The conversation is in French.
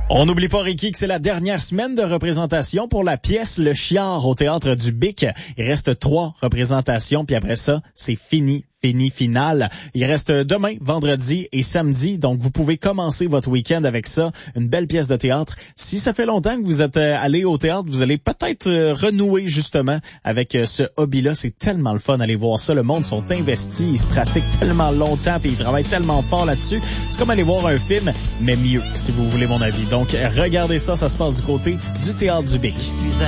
On n'oublie pas, Ricky, que c'est la dernière semaine de représentation pour la pièce Le Chiard au Théâtre du Bic. Il reste 3 représentations, puis après ça, c'est fini. Finale. Il reste demain, vendredi et samedi, donc vous pouvez commencer votre week-end avec ça, une belle pièce de théâtre. Si ça fait longtemps que vous êtes allé au théâtre, vous allez peut-être renouer justement avec ce hobby-là. C'est tellement le fun d'aller voir ça. Le monde sont investis, ils se pratiquent tellement longtemps puis ils travaillent tellement fort là-dessus. C'est comme aller voir un film, mais mieux, si vous voulez mon avis. Donc regardez ça, ça se passe du côté du Théâtre du Bic.